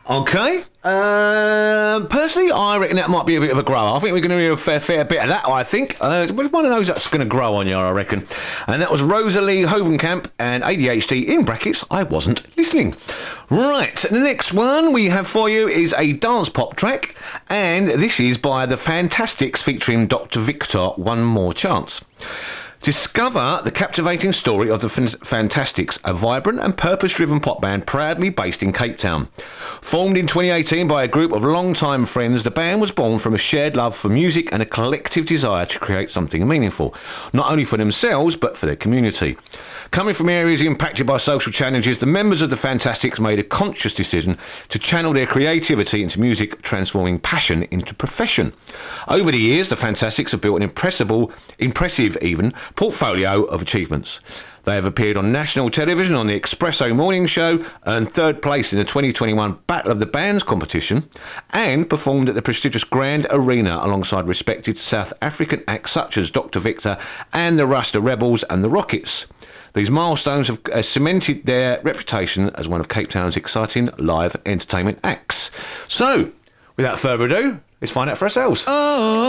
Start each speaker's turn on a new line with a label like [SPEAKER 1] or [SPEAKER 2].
[SPEAKER 1] Okay. Personally, I reckon that might be a bit of a grower. I think we're going to hear a fair bit of that, I think. One of those that's going to grow on you, I reckon. And that was Rosalie Hovenkamp and ADHD, in brackets, I wasn't listening. Right, the next one we have for you is a dance pop track, and this is by the Fantastics featuring Dr. Victor, One More Chance. Discover the captivating story of the Fantastics, a vibrant and purpose-driven pop band proudly based in Cape Town. Formed in 2018 by a group of long-time friends, the band was born from a shared love for music and a collective desire to create something meaningful, not only for themselves, but for their community. Coming from areas impacted by social challenges, the members of the Fantastics made a conscious decision to channel their creativity into music, transforming passion into profession. Over the years, the Fantastics have built an impressive portfolio of achievements. They have appeared on national television on the Expresso Morning Show, earned third place in the 2021 Battle of the Bands competition, and performed at the prestigious Grand Arena alongside respected South African acts such as Dr. Victor and the Rasta Rebels and the Rockets. These milestones have cemented their reputation as one of Cape Town's exciting live entertainment acts. So, without further ado, let's find out for ourselves. Oh.